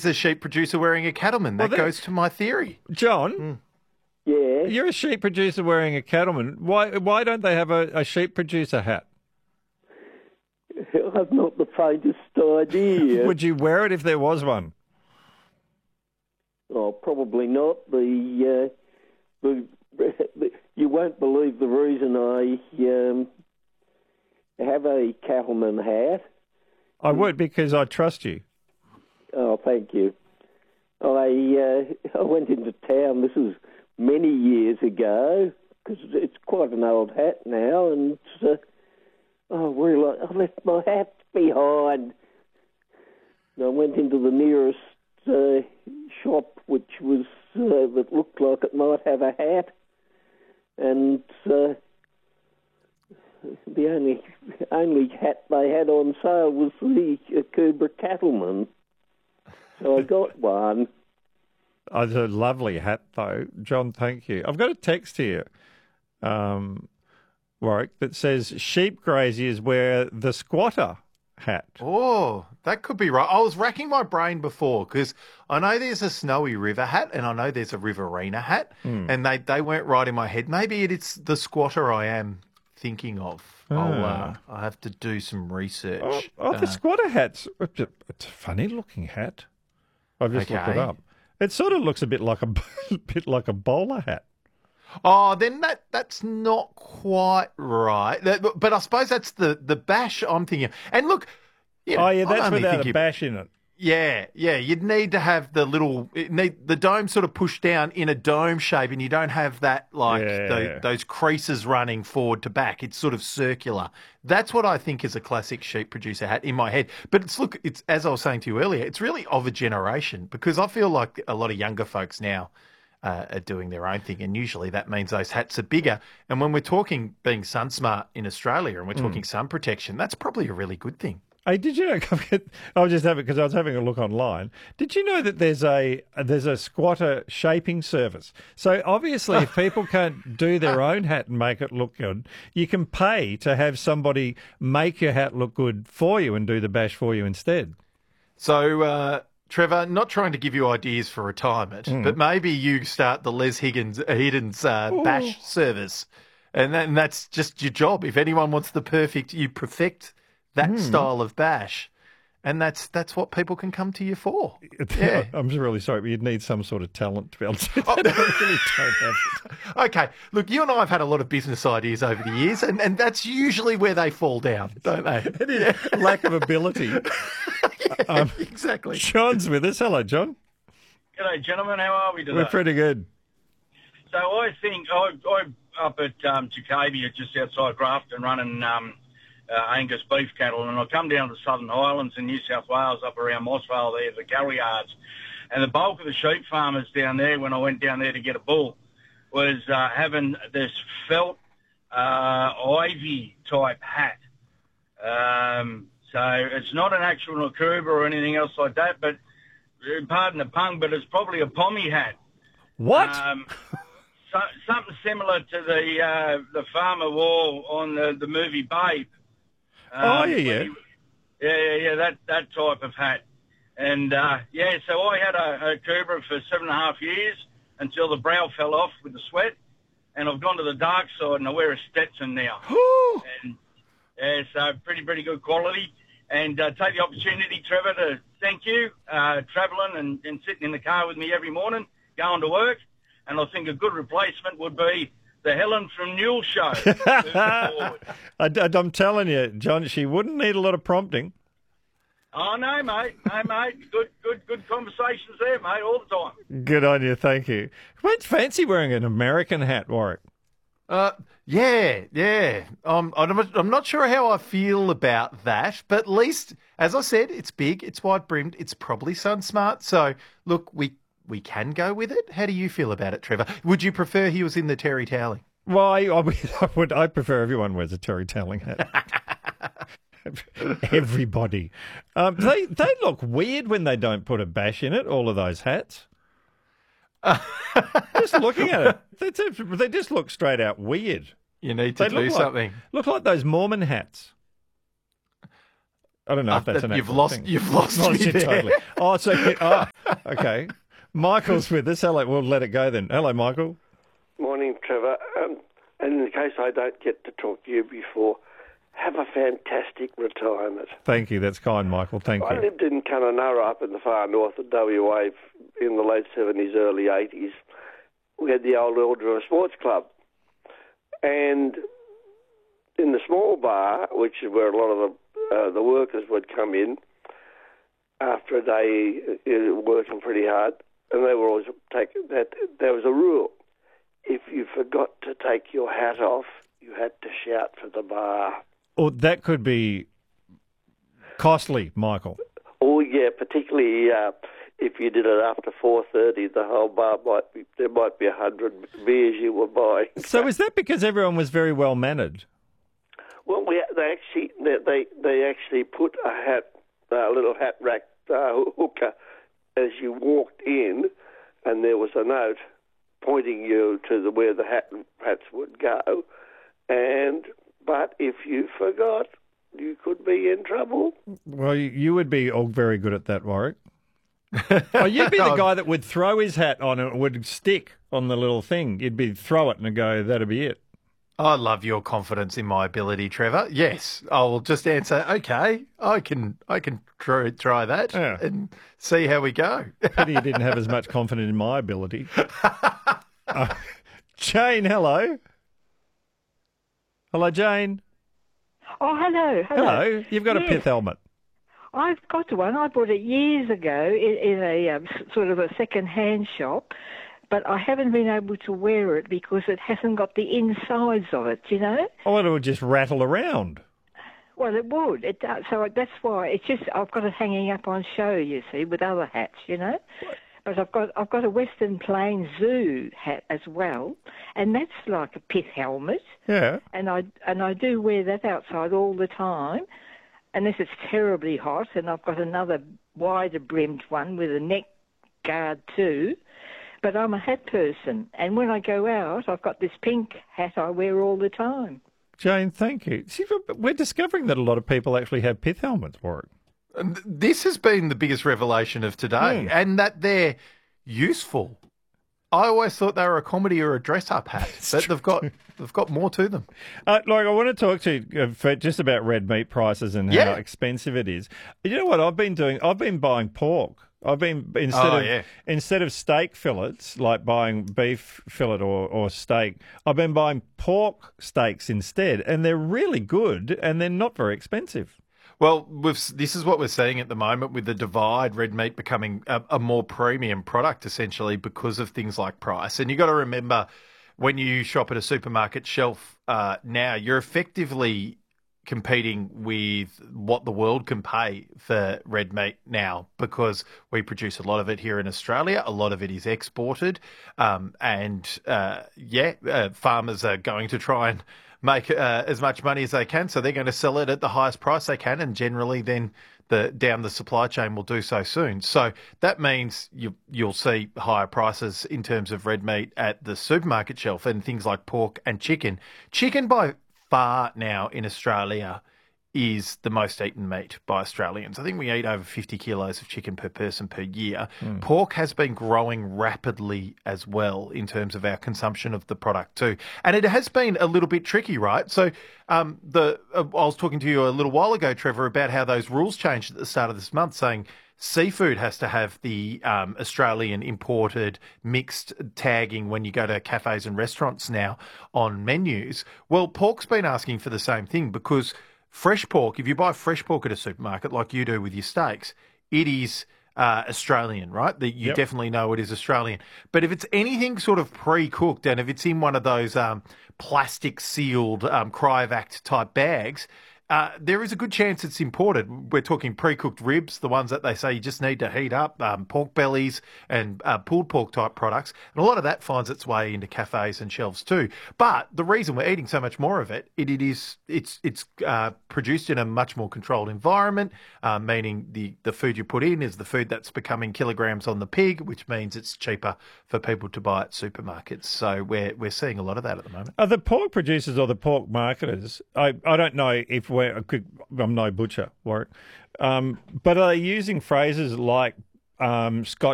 a sheep producer wearing a cattleman. That goes to my theory. John, Yeah. you're a sheep producer wearing a cattleman. Why don't they have a sheep producer hat? I've not the faintest idea. Would you wear it if there was one? Oh, probably not. You won't believe the reason I have a cattleman hat. I would, because I trust you. Oh, thank you. I went into town. This was many years ago, because it's quite an old hat now, and I realised I left my hat behind. And I went into the nearest shop, which was that looked like it might have a hat, and the only hat they had on sale was the Cobra Cattleman. So I got one. Oh, it's a lovely hat, though. John, thank you. I've got a text here, Warwick, that says sheep graziers wear the squatter hat. Oh, that could be right. I was racking my brain before because I know there's a Snowy River hat and I know there's a Riverina hat, and they weren't right in my head. Maybe it's the squatter I am thinking of. I'll have to do some research. The squatter hat's it's a funny-looking hat. I've just looked it up. It sort of looks a bit like a bowler hat. Oh, then that's not quite right. But I suppose that's the bash I'm thinking of. And look, that's without a bash in it. Yeah. You'd need to have the dome sort of pushed down in a dome shape, and you don't have that those creases running forward to back. It's sort of circular. That's what I think is a classic sheep producer hat in my head. But it's as I was saying to you earlier, it's really of a generation, because I feel like a lot of younger folks now are doing their own thing, and usually that means those hats are bigger. And when we're talking being sun smart in Australia and we're talking sun protection, that's probably a really good thing. Hey, did you know? I was just having, because I was having a look online. Did you know that there's a squatter shaping service? So obviously, if people can't do their own hat and make it look good, you can pay to have somebody make your hat look good for you and do the bash for you instead. So, Trevor, not trying to give you ideas for retirement, but maybe you start the Les Higgins bash service, and that's just your job. If anyone wants you perfect that style of bash, and that's what people can come to you for. Yeah. I'm really sorry, but you'd need some sort of talent to be able to do that. I really don't have it. Okay, look, you and I have had a lot of business ideas over the years, and that's usually where they fall down, don't they? It is lack of ability. Exactly. John's with us. Hello, John. G'day, gentlemen. How are we today? We're pretty good. So I think I'm up at Jacoby, just outside Grafton, running Angus beef cattle, and I come down to the Southern Highlands in New South Wales, up around Mossvale there, the cattle yards, and the bulk of the sheep farmers down there, when I went down there to get a bull, was having this felt ivy type hat. So it's not an actual Nakuba or anything else like that, but pardon the pun, but it's probably a pommy hat. What? Something similar to the farmer wore on the movie Babe. Yeah, that type of hat. And, so I had a Cobra for 7.5 years until the brow fell off with the sweat, and I've gone to the dark side and I wear a Stetson now. And, so pretty good quality. And take the opportunity, Trevor, to thank you, travelling and sitting in the car with me every morning, going to work. And I think a good replacement would be the Helen from Newell show. I'm telling you, John, she wouldn't need a lot of prompting. Oh, no, mate. Good conversations there, mate, all the time. Good on you, thank you. Might fancy wearing an American hat, Warwick. Yeah. I'm not sure how I feel about that, but at least, as I said, it's big, it's wide-brimmed, it's probably sun smart. So, look, we can go with it. How do you feel about it, Trevor? Would you prefer he was in the terry toweling? Well, I prefer everyone wears a terry toweling hat. Everybody. They look weird when they don't put a bash in it, all of those hats. Just looking at it, they just look straight out weird. You need to do something. Look like those Mormon hats. I don't know if that's an actual thing. You've lost me you there. totally. Okay. Michael's with us. Hello, we'll let it go then. Hello, Michael. Morning, Trevor. And in case I don't get to talk to you before, have a fantastic retirement. Thank you. That's kind, Michael. Thank you. I lived in Kununurra up in the far north of WA in the late 70s, early 80s. We had the old Eldra Sports Club. And in the small bar, which is where a lot of the workers would come in after a day working pretty hard, and they were always taking that. There was a rule: if you forgot to take your hat off, you had to shout for the bar. Or that could be costly, Michael. Oh yeah, particularly if you did it after 4:30, the whole bar there might be 100 beers you were buying. So is that because everyone was very well mannered? Well, they actually put a little hat rack hooker as you walked in, and there was a note pointing you to where the hats would go. But if you forgot, you could be in trouble. Well, you would be all very good at that, Warwick. Oh, you'd be the guy that would throw his hat on and it would stick on the little thing. You'd be throw it and go, that'd be it. I love your confidence in my ability, Trevor. Yes, I'll just answer, okay, I can try that and see how we go. Pity you didn't have as much confidence in my ability. Jane, hello. Hello, Jane. Oh, hello. Hello. You've got a pith helmet. I've got one. I bought it years ago in a sort of a second-hand shop, but I haven't been able to wear it because it hasn't got the insides of it, you know? Oh, it would just rattle around. Well, it would. It does. So that's why it's just I've got it hanging up on show, you see, with other hats, you know? But I've got a Western Plains Zoo hat as well, and that's like a pith helmet. Yeah. And I do wear that outside all the time, unless it's terribly hot. And I've got another wider brimmed one with a neck guard too. But I'm a hat person, and when I go out, I've got this pink hat I wear all the time. Jane, thank you. See, we're discovering that a lot of people actually have pith helmets for it. This has been the biggest revelation of today, and that they're useful. I always thought they were a comedy or a dress-up hat, but they've got more to them. Like, I want to talk to you just about red meat prices and how expensive it is. You know what I've been doing? I've been buying pork. I've been instead of steak fillets, like buying beef fillet or steak, I've been buying pork steaks instead, and they're really good and they're not very expensive. Well, this is what we're seeing at the moment with the divide, red meat becoming a more premium product essentially because of things like price. And you've got to remember when you shop at a supermarket shelf now, you're effectively competing with what the world can pay for red meat now because we produce a lot of it here in Australia. A lot of it is exported. Farmers are going to try and make as much money as they can, so they're going to sell it at the highest price they can, and generally then down the supply chain will do so soon. So that means you'll see higher prices in terms of red meat at the supermarket shelf and things like pork and chicken. Chicken by far now in Australia is the most eaten meat by Australians. I think we eat over 50 kilos of chicken per person per year. Pork has been growing rapidly as well in terms of our consumption of the product too. And it has been a little bit tricky, right? So I was talking to you a little while ago, Trevor, about how those rules changed at the start of this month, saying seafood has to have the Australian imported mixed tagging when you go to cafes and restaurants now on menus. Well, pork's been asking for the same thing because fresh pork, if you buy fresh pork at a supermarket like you do with your steaks, it is Australian, right? You definitely know it is Australian. But if it's anything sort of pre-cooked and if it's in one of those plastic sealed cryovac type bags, there is a good chance it's imported. We're talking pre-cooked ribs, the ones that they say you just need to heat up, pork bellies and pulled pork type products. And a lot of that finds its way into cafes and shelves too. But the reason we're eating so much more of it, it's produced in a much more controlled environment, meaning the food you put in is the food that's becoming kilograms on the pig, which means it's cheaper for people to buy at supermarkets. So we're seeing a lot of that at the moment. Are the pork producers or the pork marketers, I don't know if I'm no butcher, Warwick, But are they using phrases like Scott